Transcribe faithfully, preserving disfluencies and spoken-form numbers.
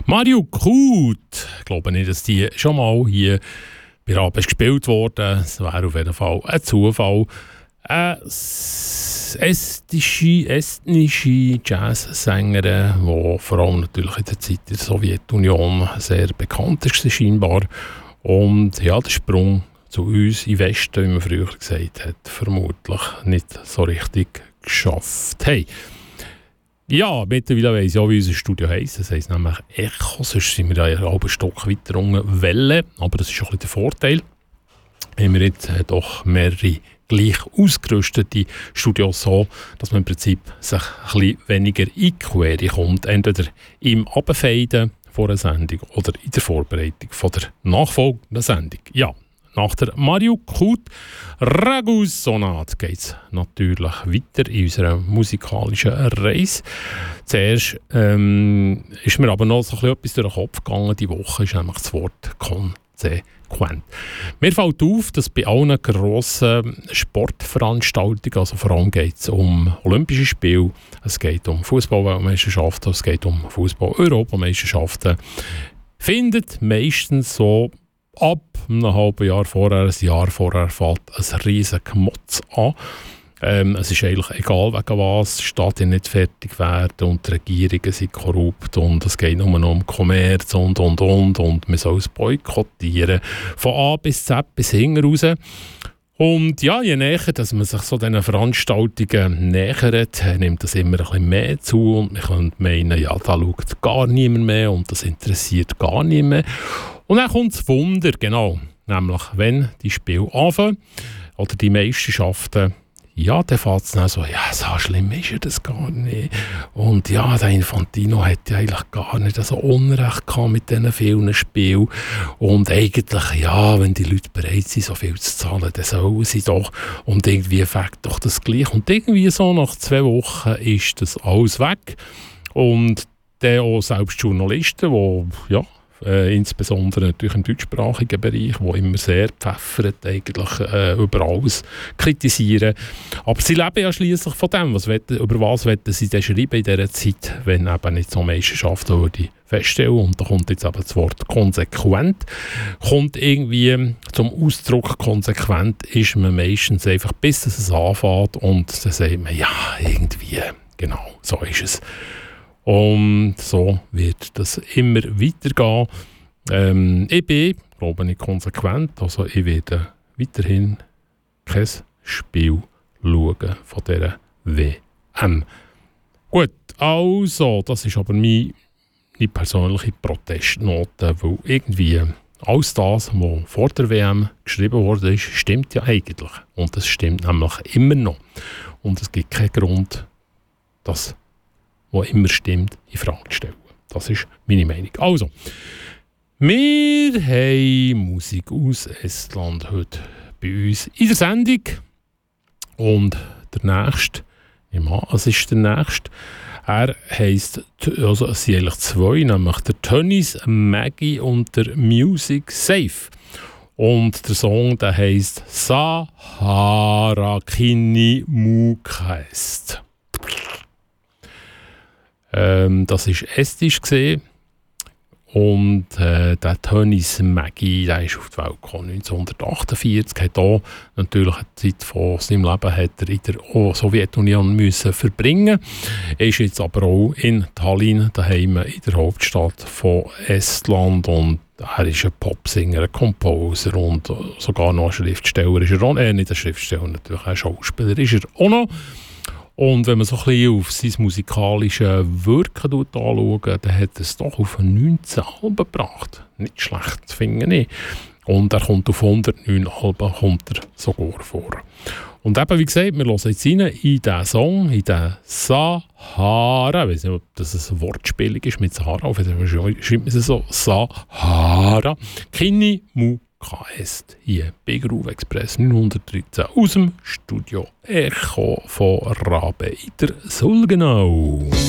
Mario Kut. Ich glaube nicht, dass die schon mal hier bei Rabes gespielt worden. Es wäre auf jeden Fall ein Zufall. Eine estische, estnische Jazzsängerin, die vor allem natürlich in der Zeit der Sowjetunion sehr bekannt ist, scheinbar. Und ja, der Sprung zu uns im Westen, wie man früher gesagt hat, vermutlich nicht so richtig geschafft. Hey, ja, mittlerweile weiss ich auch, wie unser Studio heisst. Das heisst nämlich Echo, sonst sind wir ja einen halben Stock weiter unten Welle. Aber das ist auch ein bisschen der Vorteil. Haben wir jetzt äh, doch mehrere gleich ausgerüstete Studios so, dass man im Prinzip sich ein bisschen weniger in die Quere kommt. Entweder im Abfeiden vor einer Sendung oder in der Vorbereitung von der nachfolgenden Sendung. Ja. Nach der Mario Kut Ragus Sonat geht es natürlich weiter in unserer musikalischen Reise. Zuerst ähm, ist mir aber noch so ein bisschen etwas durch den Kopf gegangen. Die Woche ist nämlich das Wort konsequent. Mir fällt auf, dass bei allen grossen Sportveranstaltungen, also vor allem geht es um Olympische Spiele, es geht um Fußball-Weltmeisterschaften, es geht um Fußball-Europameisterschaften, findet meistens so ab einem halben Jahr vorher, ein Jahr vorher fällt ein riesen Gemotz an. Ähm, es ist eigentlich egal, wegen was, die Stadt nicht fertig werden und die Regierungen sind korrupt und es geht nur noch um Kommerz und und und und man soll es boykottieren. Von A bis Z bis hinten raus. Und ja, je näher dass man sich so diesen Veranstaltungen nähert, nimmt das immer ein bisschen mehr zu und man könnte meinen, ja, da schaut gar niemand mehr und das interessiert gar niemand mehr. Und dann kommt das Wunder, genau, nämlich wenn die Spiele anfangen oder die Meisterschaften, ja, dann fällt es dann so, ja, so schlimm ist ja das gar nicht. Und ja, der Infantino hat ja eigentlich gar nicht so Unrecht gehabt mit diesen vielen Spielen. Und eigentlich, ja, wenn die Leute bereit sind, so viel zu zahlen, dann sollen sie doch. Und irgendwie fängt doch das gleich. Und irgendwie so nach zwei Wochen ist das alles weg. Und dann auch selbst Journalisten, die, ja, Äh, insbesondere natürlich im deutschsprachigen Bereich, wo immer sehr pfeffert eigentlich äh, über alles kritisieren. Aber sie leben ja schliesslich von dem. Was wollen, über was wollen sie denn schreiben in dieser Zeit, wenn eben nicht so Meisterschaften würde feststellen. Und da kommt jetzt eben das Wort konsequent. Kommt irgendwie zum Ausdruck, konsequent ist man meistens einfach, bis es anfängt und dann sagt man, ja, irgendwie, genau, so ist es. Und so wird das immer weitergehen. Ähm, ich bin, glaube ich, konsequent. Also ich werde weiterhin kein Spiel schauen von dieser W M. Gut, also, das ist aber meine, meine persönliche Protestnote, weil irgendwie alles das, was vor der W M geschrieben wurde, ist, stimmt ja eigentlich. Und das stimmt nämlich immer noch. Und es gibt keinen Grund, dass was immer stimmt, in Frage zu stellen. Das ist meine Meinung. Also, wir haben Musik aus Estland heute bei uns in der Sendung. Und der nächste, ich meine, es ist der nächste, er heisst, also es sind eigentlich zwei, nämlich der Tönnies Maggie und der Music Safe. Und der Song, der heisst Sahara Kinni Mukaest. Ähm, das war estisch gesehen. Und äh, der Tönnies Maggie, der ist auf die Welt gekommen neunzehnhundertachtundvierzig, hat auch natürlich eine Zeit von seinem Leben hat er in der Sowjetunion müssen verbringen. Er ist jetzt aber auch in Tallinn, daheim in der Hauptstadt von Estland, und er ist ein Popsinger, ein Composer und sogar noch ein Schriftsteller. Ist er auch, äh, nicht ein Schriftsteller, natürlich ein Schauspieler ist er auch noch. Und wenn man so ein bisschen auf sein musikalisches Wirken anschaut, dann hat er es doch auf neunzehn Alben gebracht. Nicht schlecht, das finde ich. Und er kommt auf hundertneun Alben kommt er sogar vor. Und eben, wie gesagt, wir hören jetzt rein in diesen Song, in den Sahara. Ich weiß nicht, ob das ein Wortspiel ist mit Sahara. Auf jeden Fall schreibt man es so, Sahara. Kinni Mukaest. Hier bei Groove Express neunhundertdreizehn aus dem Studio Echo von Rabe in der Sulgenau.